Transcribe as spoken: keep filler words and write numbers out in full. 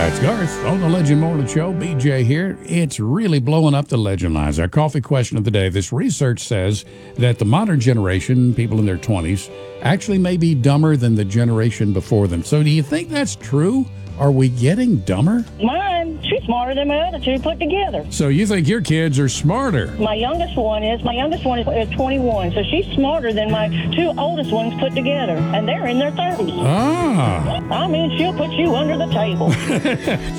Uh, it's Garth on the Legend Morning Show. B J here. It's really blowing up the legend lines. Our coffee question of the day. This research says that the modern generation, people in their twenties, actually may be dumber than the generation before them. So do you think that's true? Are we getting dumber? Mine, she's smarter than my other two put together. So you think your kids are smarter? My youngest one is. My youngest one is, is twenty-one, so she's smarter than my two oldest ones put together, and they're in their thirties. Ah. I mean, she'll put you under the table.